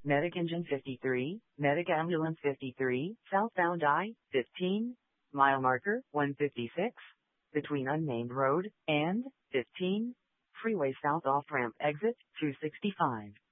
Medic Engine 53, Medic Ambulance 53, southbound I-15, mile marker 156, between unnamed road and 15, freeway south off-ramp exit 265.